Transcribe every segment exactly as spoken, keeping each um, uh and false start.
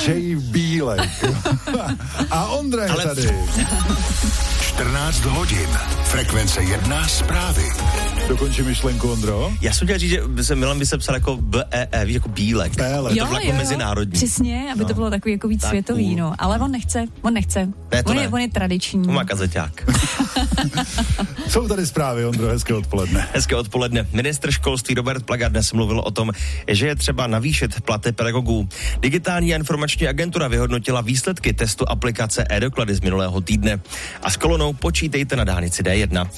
Jay Bílek. A Ondra je ale... tady. čtrnáct hodin. Frekvence jedna zprávy. Dokončí myšlenku, Ondro. Já jsem chtěl říct, že by se Milan by se psal jako B E E, víš, jako Bílek. Bílek. To bylo jako mezinárodní. Přesně, aby no. to bylo takový jako víc tak světový, cool. no. Ale on nechce, on nechce. Ne, on, ne. je, on je tradiční. On má kazeťák. Jsou tady zprávy, Ondro, hezké odpoledne. Hezké odpoledne. Ministr školství Robert Plaga dnes mluvil o tom, že je třeba navýšit platy pedagogů. Digitální a informační agentura vyhodnotila výsledky testu aplikace e-doklady z minulého týdne. A s kolonou počítejte na dálnici D jedna.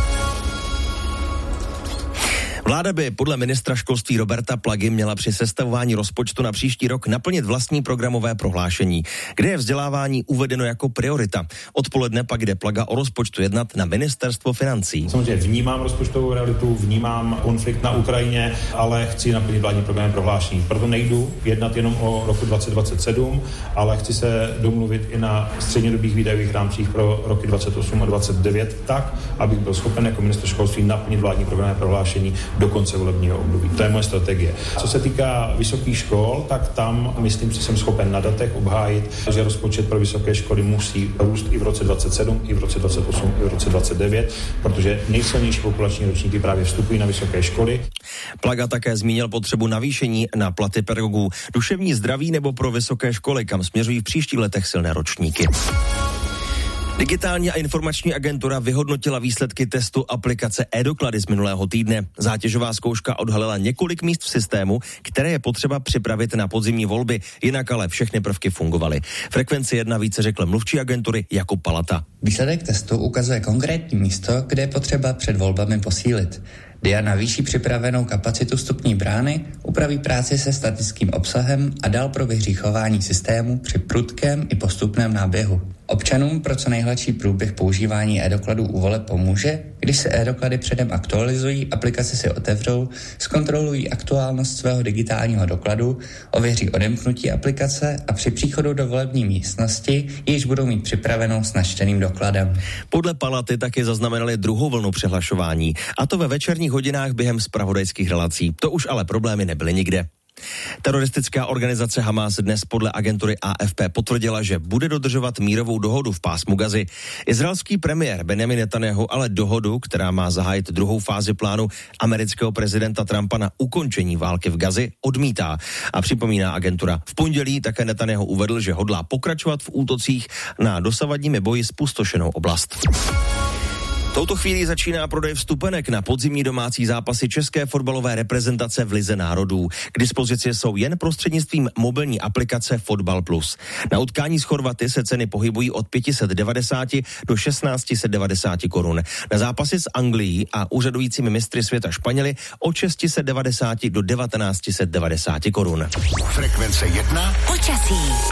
Vláda by podle ministra školství Roberta Plagy měla při sestavování rozpočtu na příští rok naplnit vlastní programové prohlášení, kde je vzdělávání uvedeno jako priorita. Odpoledne pak jde Plaga o rozpočtu jednat na ministerstvo financí. Samozřejmě vnímám rozpočtovou realitu, vnímám konflikt na Ukrajině, ale chci naplnit vládní programové prohlášení. Proto nejdu jednat jenom o roku dvacet dvacet sedm, ale chci se domluvit i na střednědobých výdajových rámcích pro roky dvacet osm a dvacet devět tak, abych byl schopen jako ministr školství naplnit vládní programové prohlášení do konce volebního období. To je moje strategie. Co se týká vysokých škol, tak tam myslím, že jsem schopen na datech obhájit, že rozpočet pro vysoké školy musí růst i v roce dvacet sedm, i v roce dvacet osm, i v roce dvacet devět, protože nejsilnější populační ročníky právě vstupují na vysoké školy. Plaga také zmínil potřebu navýšení na platy pedagogů, duševní zdraví nebo pro vysoké školy, kam směřují v příštích letech silné ročníky. Digitální a informační agentura vyhodnotila výsledky testu aplikace e-doklady z minulého týdne. Zátěžová zkouška odhalila několik míst v systému, které je potřeba připravit na podzimní volby, jinak ale všechny prvky fungovaly. Frekvenci jedna více řekl mluvčí agentury Jakub Palata. Výsledek testu ukazuje konkrétní místo, kde je potřeba před volbami posílit. D I A navýší připravenou kapacitu vstupní brány, upraví práci se statickým obsahem a dál prověří chování systému při prudkém i postupném náběhu. Občanům pro co nejhladší průběh používání e-dokladů u voleb pomůže, když se e-doklady předem aktualizují, aplikace si otevřou, zkontrolují aktuálnost svého digitálního dokladu, ověří odemknutí aplikace a při příchodu do volební místnosti již budou mít připravenou s načteným dokladem. Podle Palaty taky zaznamenali druhou vlnu přihlašování, a to ve večerních hodinách během zpravodajských relací. To už ale problémy nebyly nikde. Teroristická organizace Hamas dnes podle agentury A F P potvrdila, že bude dodržovat mírovou dohodu v pásmu Gazy. Izraelský premiér Benjamin Netanyahu ale dohodu, která má zahájit druhou fázi plánu amerického prezidenta Trumpa na ukončení války v Gazi, odmítá. A připomíná agentura. V pondělí také Netanyahu uvedl, že hodlá pokračovat v útocích na dosavadními boji zpustošenou oblast. Touto chvílí začíná prodej vstupenek na podzimní domácí zápasy české fotbalové reprezentace v Lize národů. K dispozici jsou jen prostřednictvím mobilní aplikace Fotbal Plus. Na utkání s Chorvaty se ceny pohybují od pět set devadesát do šestnáct set devadesát korun. Na zápasy s Anglií a úřadujícími mistry světa Španěli od šest set devadesát do devatenáct set devadesát korun. Frekvence jedna. Počasí.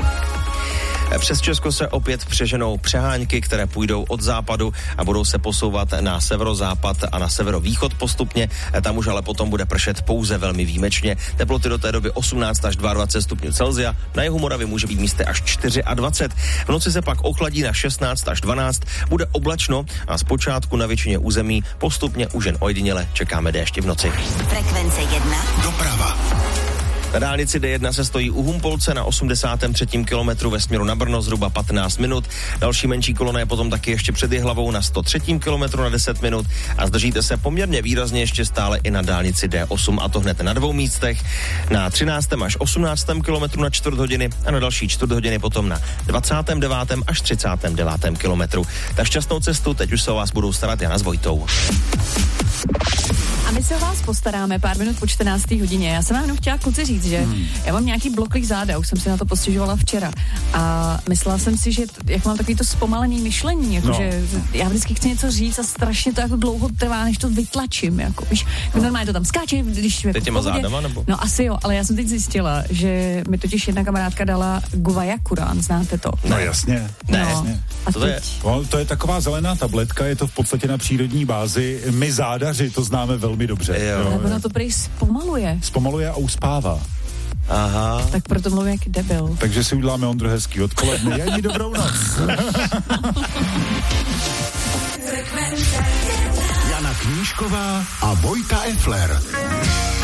Přes Česko se opět přeženou přehánky, které půjdou od západu a budou se posouvat na severozápad a na severovýchod postupně. Tam už ale potom bude pršet pouze velmi výjimečně. Teploty do té doby osmnáct až dvacet dva stupňů Celsia. Na jihu Moravy může být místy až dvacet čtyři. V noci se pak ochladí na šestnáct až dvanáct. Bude oblačno a zpočátku na většině území postupně už jen ojediněle čekáme déšť v noci. Frekvence jedna. Doprava. Na dálnici D jedna se stojí u Humpolce na osmdesátém třetím kilometru ve směru na Brno zhruba patnáct minut. Další menší kolona je potom taky ještě před Jihlavou na sto třetím kilometru na deset minut a zdržíte se poměrně výrazně ještě stále i na dálnici D osm, a to hned na dvou místech. Na třináctém až osmnáctém kilometru na čtvrt hodiny a na další čtvrt hodiny potom na dvacátém devátém až třicátém devátém kilometru. Tak šťastnou cestu, teď už se o vás budou starat Jana s Vojtou. A my se o vás postaráme pár minut po čtrnácté hodině. Já jsem vám jenom chtěla kluci říct, že hmm. já mám nějaký bloklých záda, už jsem si na to postěžovala včera. A myslela jsem si, že jak mám takový to zpomalený myšlení, jako no. že já vždycky chci něco říct a strašně to jako dlouho trvá, než to vytlačím. Jako, víš, no. Normálně to tam skáče, když jako těma zádama, nebo? No asi jo, ale já jsem teď zjistila, že mi totiž jedna kamarádka dala guajakurán, znáte to? No jasně. Ne, no. jasně. A to, je? No, to je taková zelená tabletka, je to v podstatě na přírodní bázi. My zádaři to známe velmi dobře. Jo. Ale ono to prý zpomaluje. Zpomaluje a uspává. Aha. Tak proto mluvím jak debil. Takže si uděláme, Ondro, hezký odpoledne. Jani, dobrou noc. Jana Knížková a Vojta Effler.